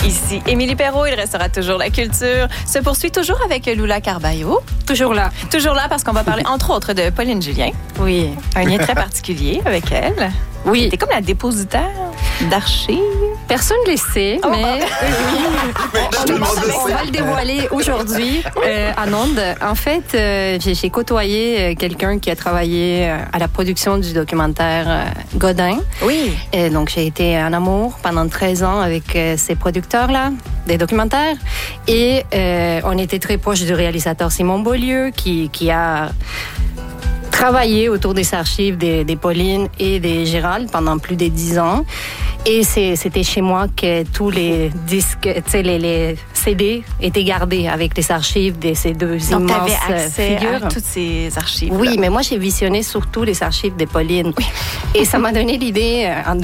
Ici Émilie Perrault, il restera toujours la culture. Se poursuit toujours avec Lula Carballo. Toujours là. Toujours là parce qu'on va parler entre autres de Pauline Julien. Oui. Un lien très particulier avec elle. Oui. T'es comme la dépositaire d'archives. Personne ne le sait, mais on va le dévoiler aujourd'hui en ondes. En fait, j'ai côtoyé quelqu'un qui a travaillé à la production du documentaire Godin. Oui. Donc, j'ai été en amour pendant 13 ans avec ces producteurs-là, des documentaires. Et on était très proches du réalisateur Simon Beaulieu, qui a travaillé autour des archives des Pauline et des Gérald pendant plus de 10 ans. Et c'était chez moi que tous les disques, les CD étaient gardés avec les archives de ces deux Donc, immenses t'avais accès figures. à toutes ces archives. Oui, mais moi, j'ai visionné surtout les archives de Pauline. Oui. Et ça m'a donné l'idée, en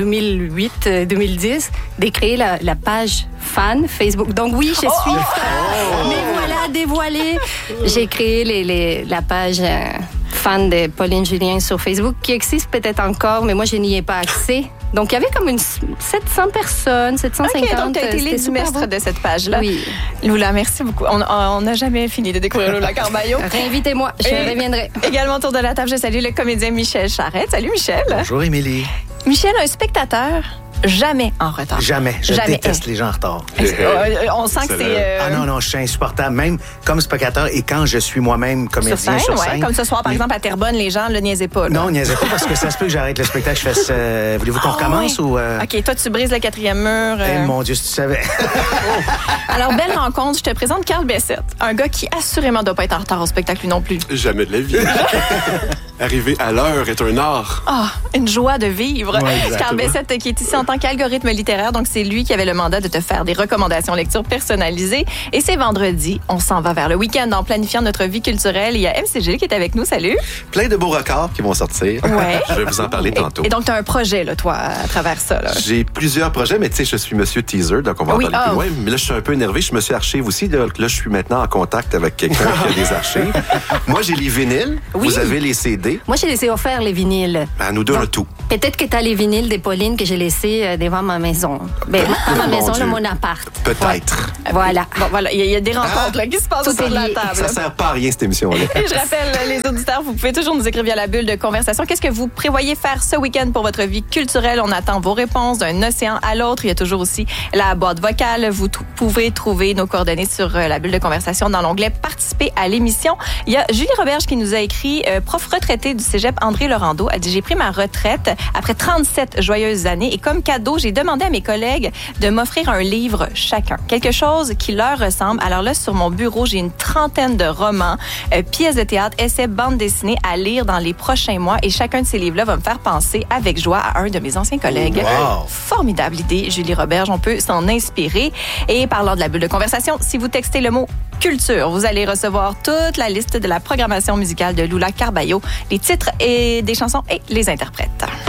2008-2010, de créer la page fan Facebook. Donc oui, je suis fan. Mais voilà, dévoilé. J'ai créé la page fan de Pauline Julien sur Facebook, qui existe peut-être encore, mais moi, je n'y ai pas accès. Donc, il y avait comme 700 personnes, 750. OK, donc tu as été l'édumestre de cette page-là. Oui. Lula, merci beaucoup. On n'a jamais fini de découvrir Lula Carballo. Réinvitez-moi, je reviendrai. Également autour de la table, je salue le comédien Michel Charette. Salut, Michel. Bonjour, Émilie. Michel, un spectateur jamais en retard. Jamais. Je déteste les gens en retard. On sent que c'est... Ah non, je suis insupportable, même comme spectateur et quand je suis moi-même comédien sur scène. Ouais, comme ce soir, par exemple, à Terrebonne, les gens le niaisaient pas. Là. Non, niaisez pas parce que ça se peut que j'arrête le spectacle. Je fasse... voulez-vous qu'on recommence ou... OK, toi, tu brises le quatrième mur. Mon Dieu, si tu savais. Alors, belle rencontre. Je te présente Carl Bessette, un gars qui assurément ne doit pas être en retard au spectacle lui non plus. Jamais de la vie. Arriver à l'heure est un art. Ah, une joie de vivre. Ouais, Carl Bessette qui est ici en tant qu'algorithme littéraire, donc c'est lui qui avait le mandat de te faire des recommandations lecture personnalisées. Et c'est vendredi, on s'en va vers le week-end en planifiant notre vie culturelle. Il y a MC Gilles qui est avec nous, salut. Plein de beaux records qui vont sortir. Ouais. Je vais vous en parler tantôt. Et donc, tu as un projet, là, toi, à travers ça. Là. J'ai plusieurs projets, mais tu sais, je suis Monsieur Teaser, donc on va en parler plus loin. Mais là, je suis un peu énervé. Je suis Monsieur Archive aussi. Là, je suis maintenant en contact avec quelqu'un qui a des archives. Moi, j'ai les vinyles. Oui. Vous avez les CD. Moi, j'ai laissé offert les vinyles. Ben, nous deux, on a tout. Peut-être que tu as les vinyles de Pauline que j'ai laissés devant ma maison. Ben, pas ma maison, là, mon appart. Peut-être. Voilà. Bon, voilà, il y a des rencontres là, qui se passent Tout autour est de la lié. table. Ça sert pas à rien, cette émission-là. Et je rappelle, les auditeurs, vous pouvez toujours nous écrire via la bulle de conversation. Qu'est-ce que vous prévoyez faire ce week-end pour votre vie culturelle? On attend vos réponses d'un océan à l'autre. Il y a toujours aussi la boîte vocale. Vous pouvez trouver nos coordonnées sur la bulle de conversation dans l'onglet « Participer à l'émission ». Il y a Julie Roberge qui nous a écrit « Prof retraité du cégep André Laurando a dit « J'ai pris ma retraite après 37 joyeuses années et comme cadeau, j'ai demandé à mes collègues de m'offrir un livre chacun. Quelque chose qui leur ressemble. Alors là, sur mon bureau, j'ai une trentaine de romans, pièces de théâtre, essais, bandes dessinées à lire dans les prochains mois. Et chacun de ces livres-là va me faire penser avec joie à un de mes anciens collègues. Wow. Formidable idée, Julie Roberge. On peut s'en inspirer. Et parlant de la bulle de conversation, si vous textez le mot culture, vous allez recevoir toute la liste de la programmation musicale de Lula Carballo, les titres et des chansons et les interprètes.